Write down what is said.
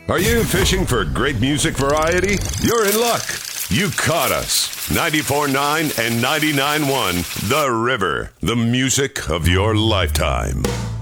Are you fishing for great music variety? You're in luck. You caught us. 94.9 and 99.1 The River. The music of your lifetime.